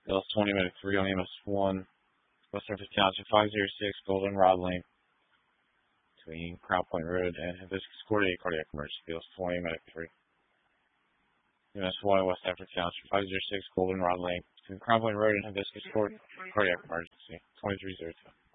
BLS 20 Medic 3 on EMS 1, West Memphis Township 506, Goldenrod Lane, between Crown Point Road and Hibiscus Court, a cardiac emergency. BLS 20 Medic 3. EMS 1, West Memphis Township 506, Goldenrod Lane, between Crown Point Road and Hibiscus Court, cardiac emergency. 2302.